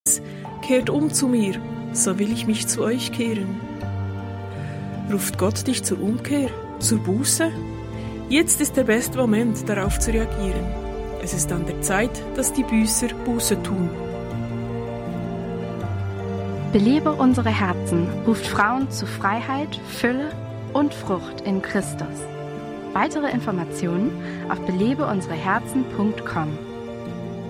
Kehrt um zu mir, so will ich mich zu euch kehren. Ruft Gott dich zur Umkehr, zur Buße? Jetzt ist der beste Moment, darauf zu reagieren. Es ist an der Zeit, dass die Büßer Buße tun. Belebe unsere Herzen ruft Frauen zu Freiheit, Fülle und Frucht in Christus. Weitere Informationen auf belebeunsereherzen.com.